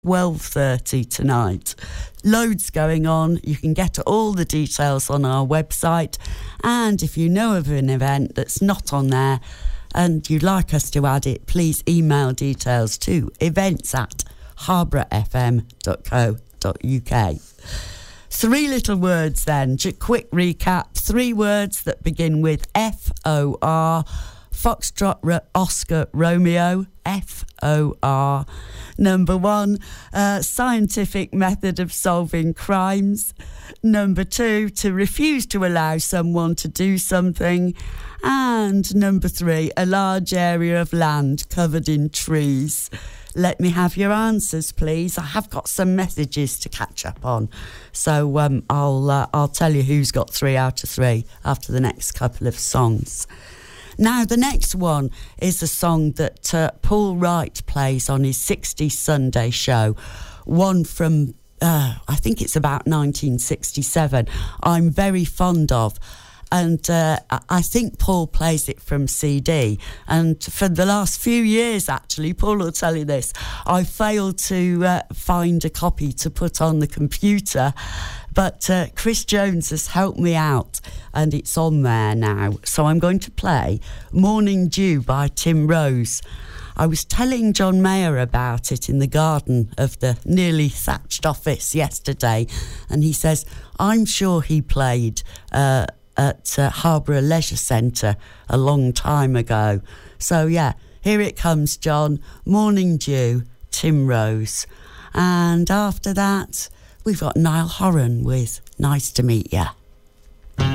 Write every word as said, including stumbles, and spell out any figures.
twelve thirty tonight. Loads going on. You can get all the details on our website, and if you know of an event that's not on there and you'd like us to add it, please email details to events at harborough f m dot co dot u k. Three little words then, just quick recap. Three words that begin with F O R. Foxtrot Ro- Oscar Romeo, F O R. Number one, uh, scientific method of solving crimes. Number two, to refuse to allow someone to do something. And number three, a large area of land covered in trees. Let me have your answers, please. I have got some messages to catch up on, so um, I'll uh, I'll tell you who's got three out of three after the next couple of songs. Now, the next one is a song that uh, Paul Wright plays on his sixties Sunday show, one from, uh, I think it's about nineteen sixty-seven, I'm very fond of. And uh, I think Paul plays it from C D. And for the last few years, actually, Paul will tell you this, I failed to uh, find a copy to put on the computer. But uh, Chris Jones has helped me out, and it's on there now. So I'm going to play Morning Dew by Tim Rose. I was telling John Mayer about it in the garden of the nearly thatched office yesterday, and he says, I'm sure he played uh, at uh, Harborough Leisure Centre a long time ago. So, yeah, here it comes, John. Morning Dew, Tim Rose. And after that, we've got Niall Horan with Nice to Meet Ya.